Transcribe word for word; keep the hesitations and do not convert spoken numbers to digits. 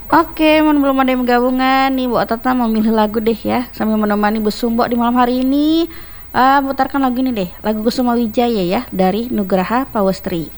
Oke, mun belum ada yang gabungan nih, Bu Tata mau milih lagu deh ya, sambil menemani Bu Sumbo di malam hari ini. Ah, putarkan lagu ini deh, lagu Kusuma Wijaya ya dari Nugraha Pawestri.